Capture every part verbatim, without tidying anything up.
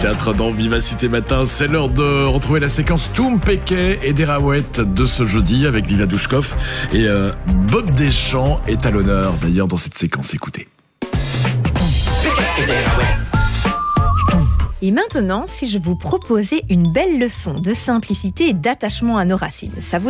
Théâtre dans Vivacité Matin, c'est l'heure de retrouver la séquence Toum Pékay et des Raouettes de ce jeudi avec Livia Douchkov. Et euh, Bob Deschamps est à l'honneur d'ailleurs dans cette séquence, écoutez. Et maintenant, si je vous proposais une belle leçon de simplicité et d'attachement à nos racines, ça vous dit ?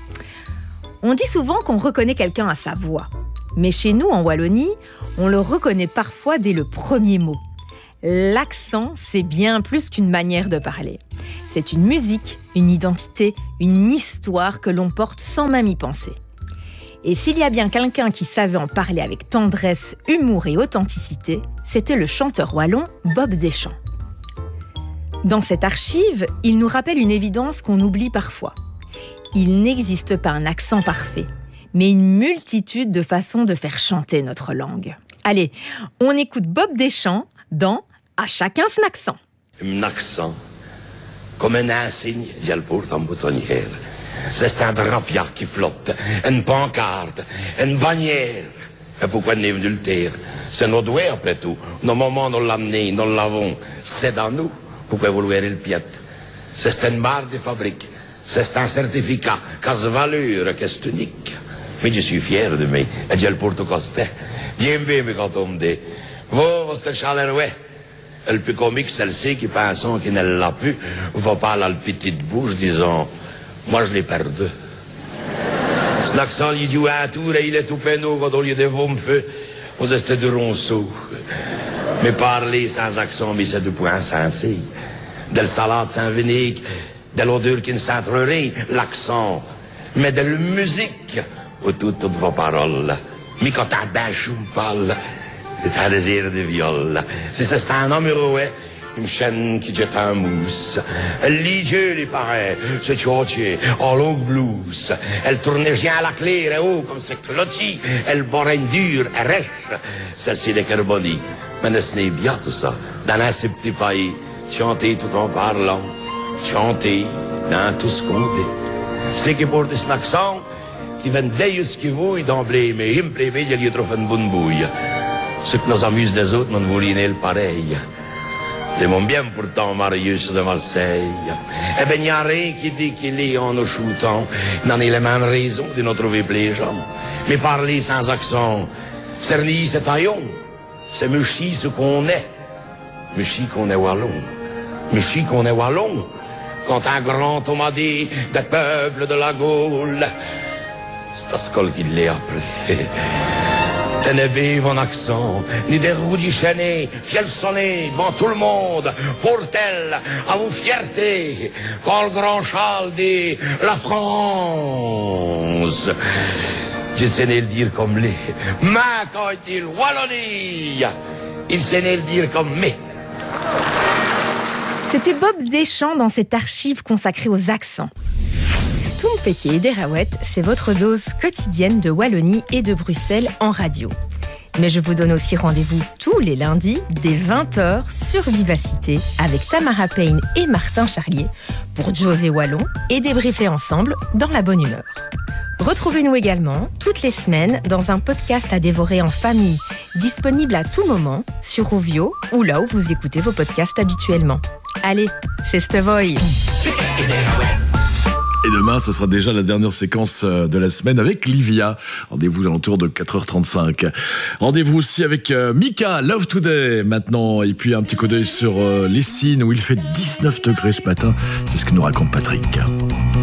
On dit souvent qu'on reconnaît quelqu'un à sa voix. Mais chez nous, en Wallonie, on le reconnaît parfois dès le premier mot. L'accent, c'est bien plus qu'une manière de parler. C'est une musique, une identité, une histoire que l'on porte sans même y penser. Et s'il y a bien quelqu'un qui savait en parler avec tendresse, humour et authenticité, c'était le chanteur wallon Bob Deschamps. Dans cette archive, il nous rappelle une évidence qu'on oublie parfois. Il n'existe pas un accent parfait, mais une multitude de façons de faire chanter notre langue. Allez, on écoute Bob Deschamps dans « À chacun son accent ». Un accent, comme un insigne, dit le porte en boutonnière. C'est un drapiard qui flotte, une pancarte, une bannière. Et pourquoi n'est venu le taire? C'est notre doué après tout. Nos moments, nous l'amener, nous l'avons. C'est dans nous. Pourquoi vous louez le pied? C'est une marque de fabrique. C'est un certificat, casse valeur, qu'est-ce unique. Mais je suis fier de moi. Et j'ai le porte au costet. J'aime bien quand on me dit, vous, c'est le chalerouet. Le plus comique, celle-ci qui pensons qu'il ne l'a plus, va parler à la petite bouche, disant, moi je l'ai perdu. C'est l'accent, il dit à tout, il est tout pénaud quand on lui dit, vous me faites, vous êtes de ronceau. Mais parler sans accent, mais c'est du point sensé. De la salade sans vinaigre, de l'odeur qui ne s'entrerait, l'accent. Mais de la musique, où tout, toutes vos paroles. Mais quand un bêche me parle, c'est un désir de viol. Si c'est un homme heureux, une chaîne qui jette un mousse. Elle lit Dieu, il paraît, c'est tchotché, en longue blouse. Elle tournait bien à la claire et haut, comme c'est clotti. Elle borait dure et rêche. Celle-ci, les carbonis. Mais ce n'est bien tout ça. Dans un si petit pays, chanter tout en parlant, chanter dans tout ce qu'on dit. C'est qui porte cet accent, qui vient d'ailleurs ce qu'il vaut, d'emblée, mais il me plaît, il y a trop une bonne bouille. Ce qui nous amuse des autres, nous voulons le pareil. Ils m'ont bien pourtant Marius de Marseille. Eh ben, il n'y a rien qui dit qu'il est en nous shootant. Il n'en est les mêmes raisons de nous trouver plaisant. Mais parler sans accent, cernis, c'est taillon. C'est Muchi ce qu'on est. Muchi qu'on est wallon. Muchi qu'on est wallon. Quand un grand homme a dit des peuples de la Gaule, c'est à ce col qu'il l'a appris. Tenez mon accent, ni des roues déchaînées, fiel sonné devant tout le monde, pour-elle à vos fiertés, quand le grand Charles dit la France. Je sais le dire comme les, mais quand il dit Wallonie, il sait le dire comme mais. C'était Bob Deschamps dans cette archive consacrée aux accents. Toum Pékay et des Raouettes, c'est votre dose quotidienne de Wallonie et de Bruxelles en radio. Mais je vous donne aussi rendez-vous tous les lundis dès vingt heures sur Vivacité avec Tamara Payne et Martin Charlier pour José Wallon et débriefer ensemble dans la bonne humeur. Retrouvez-nous également toutes les semaines dans un podcast à dévorer en famille, disponible à tout moment sur Rovio ou là où vous écoutez vos podcasts habituellement. Allez, c'est Stevoy. Et demain, ce sera déjà la dernière séquence de la semaine avec Livia. Rendez-vous à l'entour de quatre heures trente-cinq. Rendez-vous aussi avec euh, Mika, Love Today, maintenant. Et puis un petit coup d'œil sur euh, les Cygnes où il fait dix-neuf degrés ce matin. C'est ce que nous raconte Patrick.